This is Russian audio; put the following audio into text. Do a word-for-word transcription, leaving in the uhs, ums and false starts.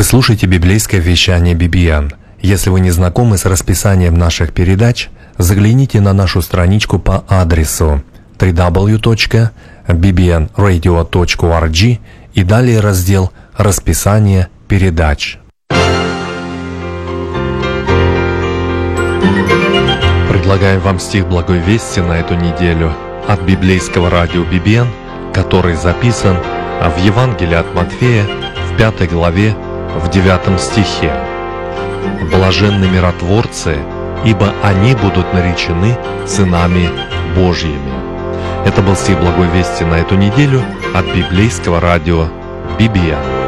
слушаете библейское вещание би би эн. Если вы не знакомы с расписанием наших передач, загляните на нашу страничку по адресу дабл ю дабл ю дабл ю точка би би эн радио точка орг и далее раздел «Расписание передач». Предлагаем вам стих Благой Вести на эту неделю от библейского радио би би эн, который записан в Евангелии от Матфея в пятой главе в девятом стихе. «Блаженны миротворцы, ибо они будут наречены сынами Божьими». Это был стих Благой Вести на эту неделю от библейского радио би би эн.